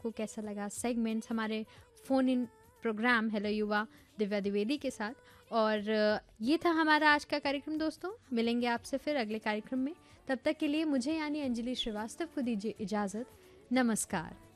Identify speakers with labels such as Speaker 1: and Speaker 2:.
Speaker 1: आपको कैसा लगा सेगमेंट्स, हमारे फ़ोन इन प्रोग्राम हेलो युवा दिव्या द्विवेदी के साथ। और ये था हमारा आज का कार्यक्रम दोस्तों। मिलेंगे आपसे फिर अगले कार्यक्रम में। तब तक के लिए मुझे यानी अंजलि श्रीवास्तव को दीजिए इजाज़त। नमस्कार।